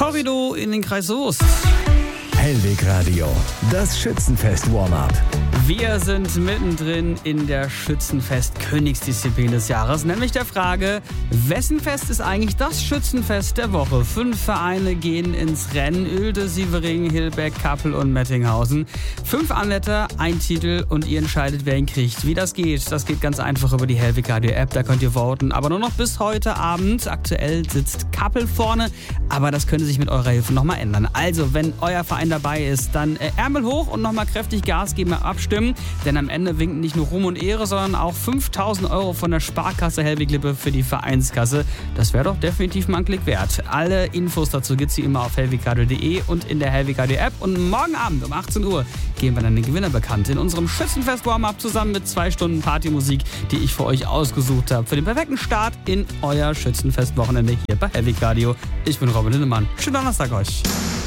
Torrido in den Kreis Soest. Hellweg Radio, das Schützenfest-Warm-up. Wir sind mittendrin in der Schützenfest-Königsdisziplin des Jahres, nämlich der Frage, wessen Fest ist eigentlich das Schützenfest der Woche? 5 Vereine gehen ins Rennen, Uelde, Sievering, Hilbeck, Kappel und Mettinghausen. 5 Anwärter, ein Titel und ihr entscheidet, wer ihn kriegt. Wie das geht ganz einfach über die Hellweg Radio App, da könnt ihr voten. Aber nur noch bis heute Abend. Aktuell sitzt Kappel vorne, aber das könnte sich mit eurer Hilfe nochmal ändern. Also, wenn euer Verein dabei ist, dann Ärmel hoch und nochmal kräftig Gas geben, abstimmen, denn am Ende winken nicht nur Ruhm und Ehre, sondern auch 5.000 € von der Sparkasse Hellweg-Lippe für die Vereinskasse. Das wäre doch definitiv mal ein Klick wert. Alle Infos dazu gibt's wie immer auf hellwegradio.de und in der Hellweg Radio App. Und morgen Abend um 18 Uhr geben wir dann den Gewinner bekannt in unserem Schützenfest-Warm-up zusammen mit 2 Stunden Partymusik, die ich für euch ausgesucht habe. Für den perfekten Start in euer Schützenfest-Wochenende hier bei Hellweg Radio. Ich bin Robin Lindemann. Schönen Donnerstag euch.